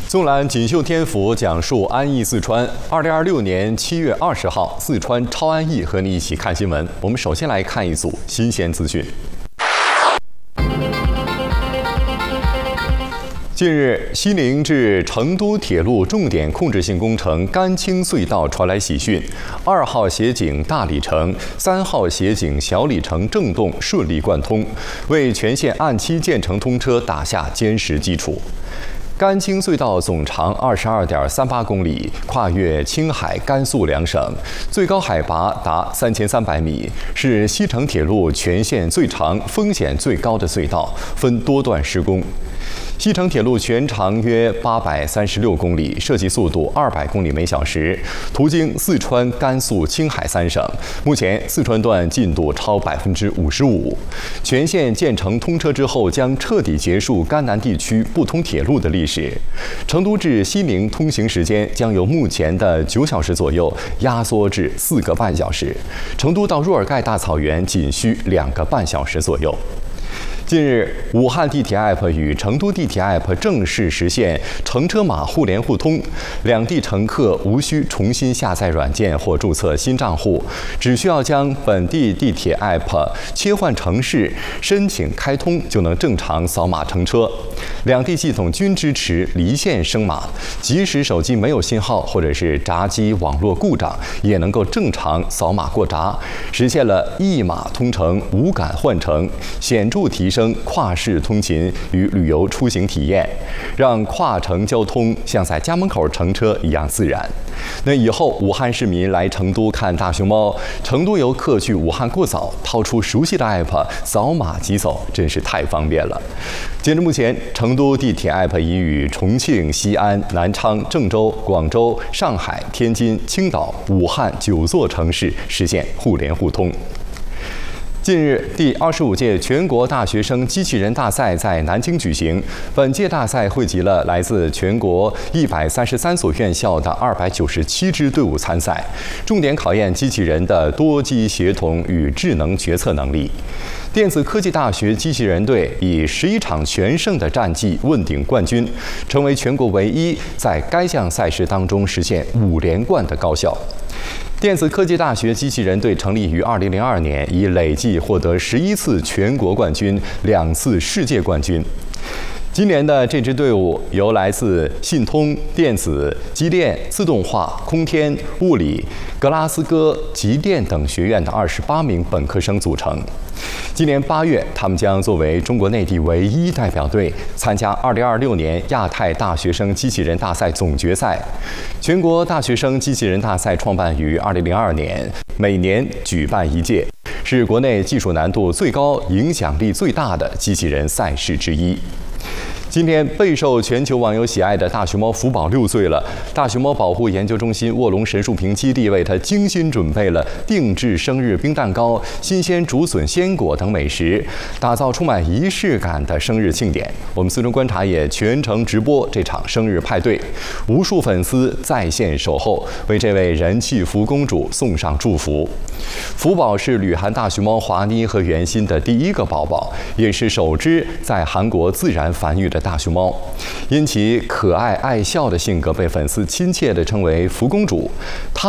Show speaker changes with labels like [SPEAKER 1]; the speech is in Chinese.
[SPEAKER 1] 纵览锦绣天府，讲述安逸四川。2026年7月20号，四川超安逸和你一起看新闻。我们首先来看一组新鲜资讯。近日，西宁至成都铁路重点控制性工程甘青隧道传来喜讯，2号协警大里程、3号协警小里程正动顺利贯通，为全线按期建成通车打下坚实基础。甘青隧道总长22.38公里，跨越青海、甘肃两省，最高海拔达3300米，是西成铁路全线最长、风险最高的隧道，分多段施工。西成铁路全长约836公里，设计速度200公里每小时，途经四川、甘肃、青海3省。目前四川段进度超55%，全线建成通车之后，将彻底结束甘南地区不通铁路的历史。成都至西宁通行时间将由目前的9小时左右压缩至4个半小时，成都到若尔盖大草原仅需2个半小时左右。近日，武汉地铁 App 与成都地铁 App 正式实现乘车码互联互通，两地乘客无需重新下载软件或注册新账户，只需要将本地地铁 App 切换城市、申请开通，就能正常扫码乘车。两地系统均支持离线升码，即使手机没有信号或者是闸机网络故障，也能够正常扫码过闸，实现了一码通城、无感换乘，显著提升跨市通勤与旅游出行体验，让跨城交通像在家门口乘车一样自然。那以后武汉市民来成都看大熊猫，成都游客去武汉过早，掏出熟悉的 app 扫码即走，真是太方便了。截至目前，成都地铁 app 已与重庆、西安、南昌、郑州、广州、上海、天津、青岛、武汉9座城市实现互联互通。近日，第25届全国大学生机器人大赛在南京举行。本届大赛汇集了来自全国133所院校的297支队伍参赛，重点考验机器人的多机协同与智能决策能力。电子科技大学机器人队以11场全胜的战绩问鼎冠军，成为全国唯一在该项赛事当中实现5连冠的高校。电子科技大学机器人队成立于2002年，已累计获得11次全国冠军、2次世界冠军。今年的这支队伍由来自信通、电子、机电、自动化、空天、物理、格拉斯哥、极电等学院的28名本科生组成。今年8月，他们将作为中国内地唯一代表队参加2026年亚太大学生机器人大赛总决赛。全国大学生机器人大赛创办于2002年，每年举办1届，是国内技术难度最高、影响力最大的机器人赛事之一。今天备受全球网友喜爱的大熊猫福宝6岁了。大熊猫保护研究中心卧龙神树坪基地为它精心准备了定制生日冰蛋糕、新鲜竹笋鲜果等美食，打造充满仪式感的生日庆典。我们四川观察也全程直播这场生日派对，无数粉丝在线守候，为这位人气福公主送上祝福。福宝是旅韩大熊猫华妮和袁心的第1个宝宝，也是首只在韩国自然繁育的大熊猫，因其可爱爱笑的性格，被粉丝亲切地称为福公主。她